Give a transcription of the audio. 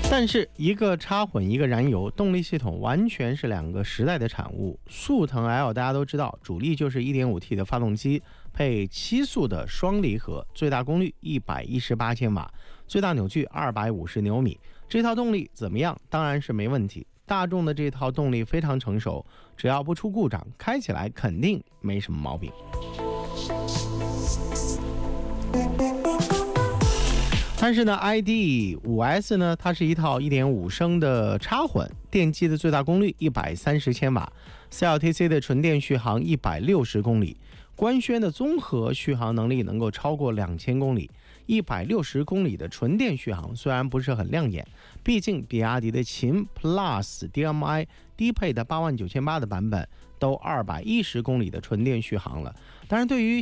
但是一个插混一个燃油，动力系统完全是两个时代的产物。速腾 L 大家都知道，主力就是 1.5T 的发动机，配7速的双离合，最大功率118千瓦，最大扭矩250牛米。这套动力怎么样？当然是没问题。大众的这套动力非常成熟，只要不出故障，开起来肯定没什么毛病。但是呢 ，ID.5S 呢，它是一套1.5升的插混，电机的最大功率130千瓦 ，CLTC 的纯电续航160公里，官宣的综合续航能力能够超过2000公里。160公里的纯电续航虽然不是很亮眼，毕竟比亚迪的秦 Plus DMI 低配的89800的版本都210公里的纯电续航了。当然，对于